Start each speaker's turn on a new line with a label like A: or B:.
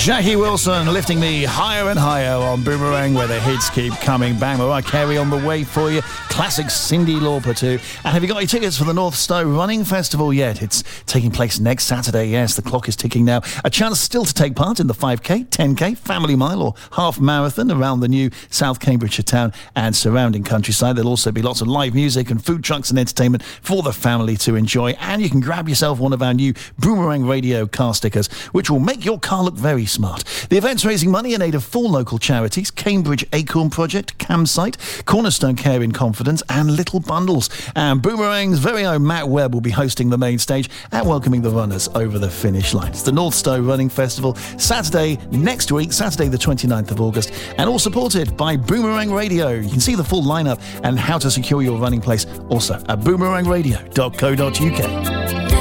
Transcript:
A: Jackie Wilson lifting me higher and higher on Boomerang, where the hits keep coming. Bang, Mariah Carey on the way for you. Classic Cyndi Lauper too. And have you got your tickets for the North Stowe Running Festival yet? It's taking place next Saturday. Yes, the clock is ticking now. A chance still to take part in the 5K, 10K, Family Mile or Half Marathon around the new South Cambridgeshire town and surrounding countryside. There'll also be lots of live music and food trucks and entertainment for the family to enjoy. And you can grab yourself one of our new Boomerang Radio car stickers, which will make your car look very smart. The event's raising money in aid of 4 local charities: Cambridge Acorn Project, Campsite, Cornerstone Care in Confidence and Little Bundles. And Boomerang's very own Matt Webb will be hosting the main stage and welcoming the runners over the finish line. It's the North Stowe Running Festival, Saturday next week, Saturday the 29th of August, and all supported by Boomerang Radio. You can see the full lineup and how to secure your running place also at boomerangradio.co.uk.